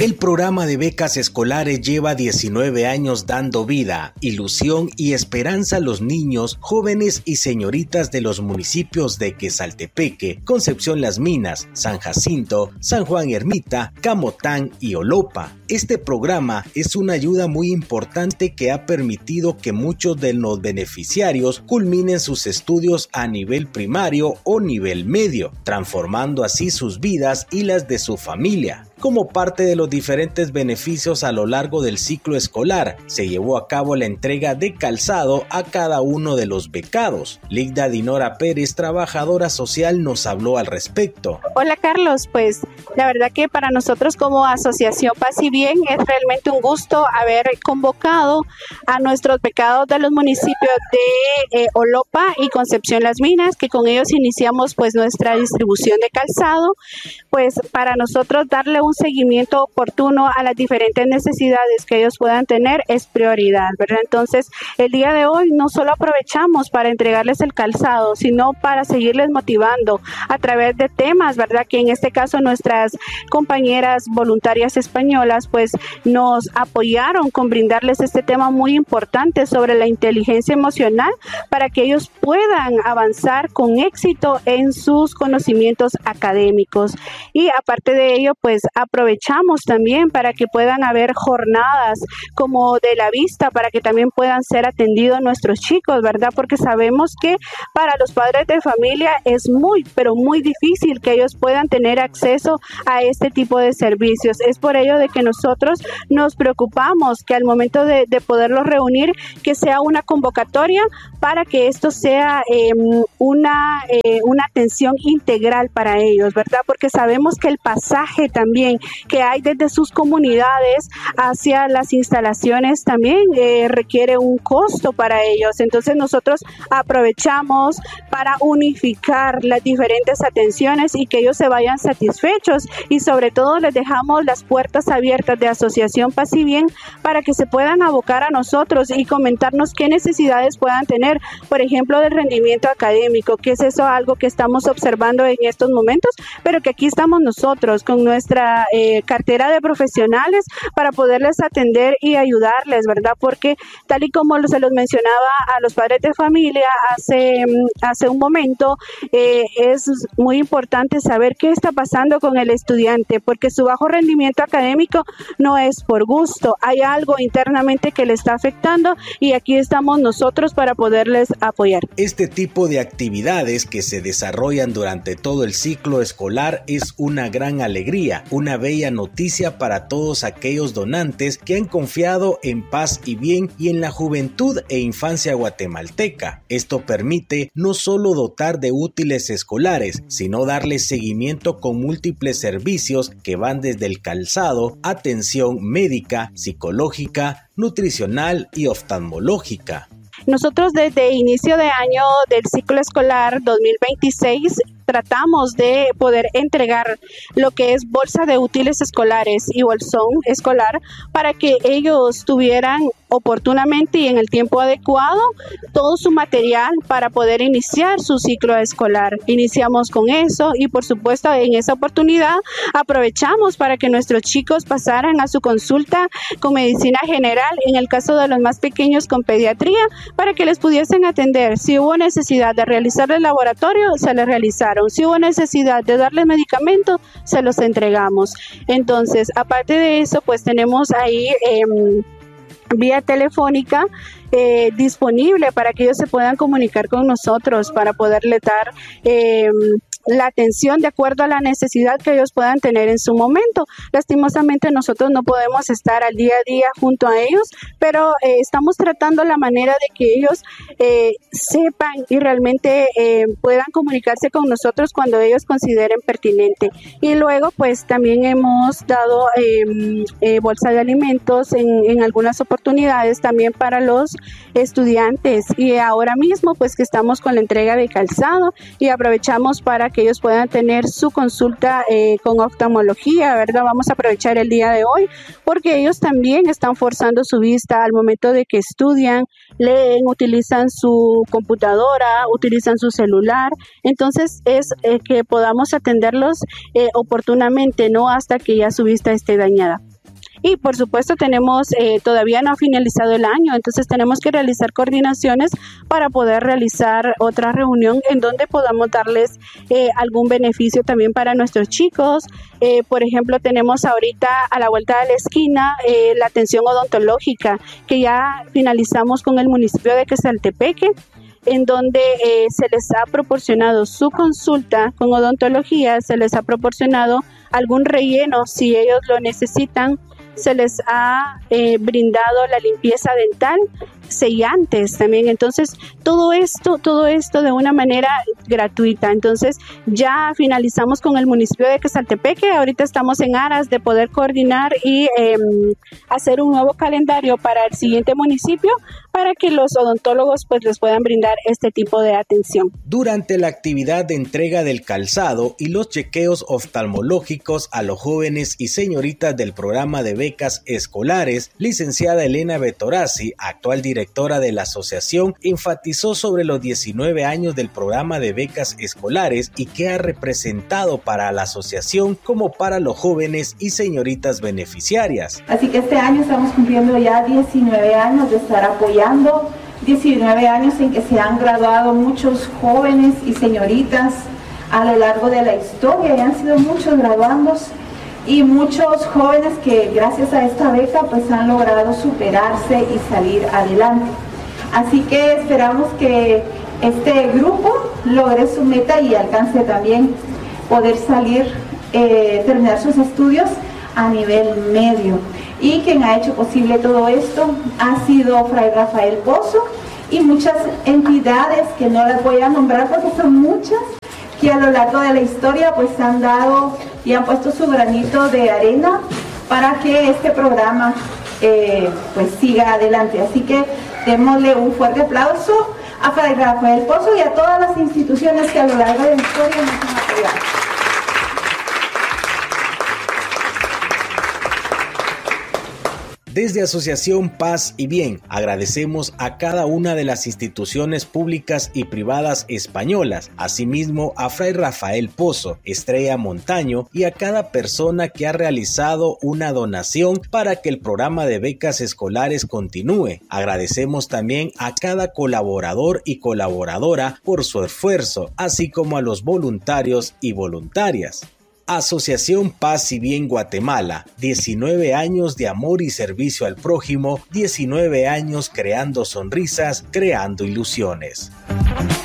El programa de becas escolares lleva 19 años dando vida, ilusión y esperanza a los niños, jóvenes y señoritas de los municipios de Quezaltepeque, Concepción Las Minas, San Jacinto, San Juan Ermita, Camotán y Olopa. Este programa es una ayuda muy importante que ha permitido que muchos de los beneficiarios culminen sus estudios a nivel primario o nivel medio, transformando así sus vidas y las de su familia. Como parte de los diferentes beneficios a lo largo del ciclo escolar, se llevó a cabo la entrega de calzado a cada uno de los becados. Ligda Dinora Pérez, trabajadora social, nos habló al respecto. Hola Carlos, pues la verdad que para nosotros como Asociación Paz y Bien es realmente un gusto haber convocado a nuestros becados de los municipios de Olopa y Concepción Las Minas, que con ellos iniciamos pues nuestra distribución de calzado, pues para nosotros darle un seguimiento oportuno a las diferentes necesidades que ellos puedan tener es prioridad, ¿verdad? Entonces, el día de hoy no solo aprovechamos para entregarles el calzado, sino para seguirles motivando a través de temas, ¿verdad? Que en este caso nuestras compañeras voluntarias españolas pues nos apoyaron con brindarles este tema muy importante sobre la inteligencia emocional para que ellos puedan avanzar con éxito en sus conocimientos académicos. Y aparte de ello, pues aprovechamos también para que puedan haber jornadas como de la vista, para que también puedan ser atendidos nuestros chicos, ¿verdad? Porque sabemos que para los padres de familia es muy, pero muy difícil que ellos puedan tener acceso a este tipo de servicios. Es por ello de que nosotros nos preocupamos que al momento de poderlos reunir, que sea una convocatoria para que esto sea una atención integral para ellos, ¿verdad? Porque sabemos que el pasaje también que hay desde sus comunidades hacia las instalaciones también requiere un costo para ellos. Entonces nosotros aprovechamos para unificar las diferentes atenciones y que ellos se vayan satisfechos, y sobre todo les dejamos las puertas abiertas de Asociación Paz y Bien para que se puedan abocar a nosotros y comentarnos qué necesidades puedan tener, por ejemplo, del rendimiento académico, que es eso algo que estamos observando en estos momentos, pero que aquí estamos nosotros con nuestra cartera de profesionales para poderles atender y ayudarles, ¿verdad? Porque tal y como se los mencionaba a los padres de familia hace un momento, es muy importante saber qué está pasando con el estudiante, porque su bajo rendimiento académico no es por gusto, hay algo internamente que le está afectando y aquí estamos nosotros para poderles apoyar. Este tipo de actividades que se desarrollan durante todo el ciclo escolar es una gran alegría, una bella noticia para todos aquellos donantes que han confiado en Paz y Bien y en la juventud e infancia guatemalteca. Esto permite no solo dotar de útiles escolares, sino darles seguimiento con múltiples servicios que van desde el calzado, atención médica, psicológica, nutricional y oftalmológica. Nosotros desde inicio de año del ciclo escolar 2026 tratamos de poder entregar lo que es bolsa de útiles escolares y bolsón escolar para que ellos tuvieran oportunamente y en el tiempo adecuado todo su material para poder iniciar su ciclo escolar. Iniciamos con eso y por supuesto en esa oportunidad aprovechamos para que nuestros chicos pasaran a su consulta con medicina general, en el caso de los más pequeños con pediatría, para que les pudiesen atender. Si hubo necesidad de realizar el laboratorio, se les realizaron. Si hubo necesidad de darles medicamentos, se los entregamos. Entonces, aparte de eso, pues tenemos ahí vía telefónica disponible para que ellos se puedan comunicar con nosotros para poderle dar la atención de acuerdo a la necesidad que ellos puedan tener en su momento. Lastimosamente nosotros no podemos estar al día a día junto a ellos, pero estamos tratando la manera de que ellos sepan y realmente puedan comunicarse con nosotros cuando ellos consideren pertinente. Y luego pues también hemos dado bolsa de alimentos en algunas oportunidades también para los estudiantes, y ahora mismo pues que estamos con la entrega de calzado y aprovechamos para que ellos puedan tener su consulta con oftalmología, ¿verdad? Vamos a aprovechar el día de hoy porque ellos también están forzando su vista al momento de que estudian, leen, utilizan su computadora, utilizan su celular. Entonces es que podamos atenderlos oportunamente, no hasta que ya su vista esté dañada. y por supuesto tenemos, todavía no ha finalizado el año, entonces tenemos que realizar coordinaciones para poder realizar otra reunión en donde podamos darles algún beneficio también para nuestros chicos. Por ejemplo, tenemos ahorita a la vuelta de la esquina la atención odontológica que ya finalizamos con el municipio de Quesaltepeque, en donde se les ha proporcionado su consulta con odontología, se les ha proporcionado algún relleno si ellos lo necesitan, se les ha brindado la limpieza dental, sellantes también. Entonces todo esto de una manera gratuita. Entonces ya finalizamos con el municipio de Quesaltepeque, ahorita estamos en aras de poder coordinar y hacer un nuevo calendario para el siguiente municipio para que los odontólogos pues les puedan brindar este tipo de atención. Durante la actividad de entrega del calzado y los chequeos oftalmológicos a los jóvenes y señoritas del programa de becas escolares, licenciada Elena Betorazzi, actual directora de la asociación, enfatizó sobre los 19 años del programa de becas escolares y qué ha representado para la asociación como para los jóvenes y señoritas beneficiarias. Así que este año estamos cumpliendo ya 19 años de estar apoyando, 19 años en que se han graduado muchos jóvenes y señoritas a lo largo de la historia, y han sido muchos graduandos y muchos jóvenes que gracias a esta beca pues han logrado superarse y salir adelante. Así que esperamos que este grupo logre su meta y alcance también poder salir, terminar sus estudios a nivel medio. Y quien ha hecho posible todo esto ha sido Fray Rafael Pozo y muchas entidades que no las voy a nombrar porque son muchas, que a lo largo de la historia pues han dado y han puesto su granito de arena para que este programa pues siga adelante. Así que démosle un fuerte aplauso a Fray Rafael Pozo y a todas las instituciones que a lo largo de la historia nos han apoyado. Desde Asociación Paz y Bien, agradecemos a cada una de las instituciones públicas y privadas españolas, asimismo a Fray Rafael Pozo, Estrella Montaño y a cada persona que ha realizado una donación para que el programa de becas escolares continúe. Agradecemos también a cada colaborador y colaboradora por su esfuerzo, así como a los voluntarios y voluntarias. Asociación Paz y Bien Guatemala, 19 años de amor y servicio al prójimo, 19 años creando sonrisas, creando ilusiones.